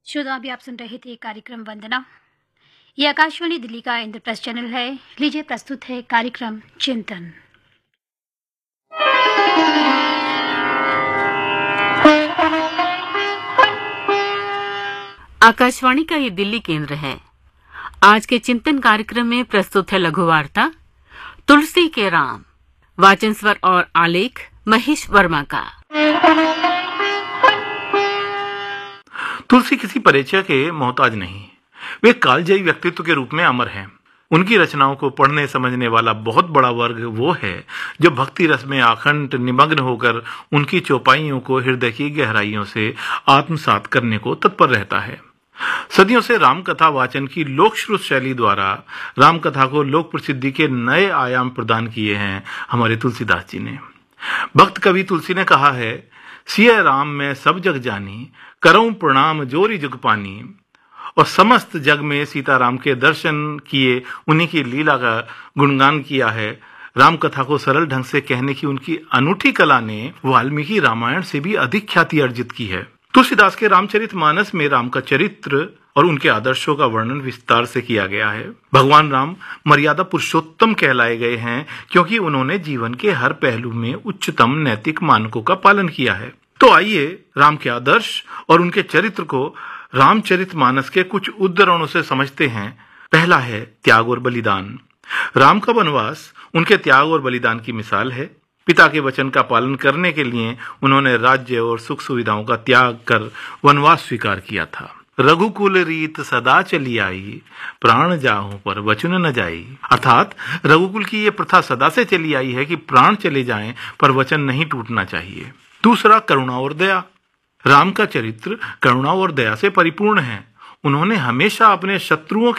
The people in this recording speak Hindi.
श्रोता, अभी आप सुन रहे थे कार्यक्रम वंदना। ये आकाशवाणी दिल्ली का इंद्रप्रस्थ चैनल है। लीजिए प्रस्तुत है कार्यक्रम चिंतन। आकाशवाणी का ये दिल्ली केंद्र है। आज के चिंतन कार्यक्रम में प्रस्तुत है लघु वार्ता तुलसी के राम। वाचन स्वर और आलेख महेश वर्मा का। तुलसी किसी परिचय के मोहताज नहीं, वे कालजयी व्यक्तित्व के रूप में अमर हैं। उनकी रचनाओं को पढ़ने समझने वाला बहुत बड़ा वर्ग वो है जो भक्ति रस में आखंड निमग्न होकर उनकी चौपाइयों को हृदय की गहराइयों से आत्मसात करने को तत्पर रहता है। सदियों से रामकथा वाचन की लोकश्रुत शैली द्वारा रामकथा को लोक प्रसिद्धि के नए आयाम प्रदान किए हैं हमारे तुलसीदास जी ने। भक्त कवि तुलसी ने कहा है, सिय राम में सब जग जानी, करऊं प्रणाम जोरी जुग पानी। और समस्त जग में सीताराम के दर्शन किए, उन्हीं की लीला का गुणगान किया है। राम कथा को सरल ढंग से कहने की उनकी अनूठी कला ने वाल्मीकि रामायण से भी अधिक ख्याति अर्जित की है। तुलसीदास के रामचरितमानस में राम का चरित्र और उनके आदर्शों का वर्णन विस्तार से किया गया है। भगवान राम मर्यादा पुरुषोत्तम कहलाए गए हैं क्योंकि उन्होंने जीवन के हर पहलू में उच्चतम नैतिक मानकों का पालन किया है। तो आइए राम के आदर्श और उनके चरित्र को रामचरितमानस के कुछ उद्धरणों से समझते हैं। पहला है त्याग और बलिदान। राम का वनवास उनके त्याग और बलिदान की मिसाल है। पिता के वचन का पालन करने के लिए उन्होंने राज्य और सुख सुविधाओं का त्याग कर वनवास स्वीकार किया था। रघुकुल रीत सदा चली आई, प्राण जाहूं पर वचन न जाई। अर्थात रघुकुल की ये प्रथा सदा से चली आई है कि प्राण चले जाएं पर वचन नहीं टूटना चाहिए। दूसरा, करुणा और दया। राम का चरित्र करुणा और दया से परिपूर्ण है। उन्होंने हमेशा अपने शत्रुओं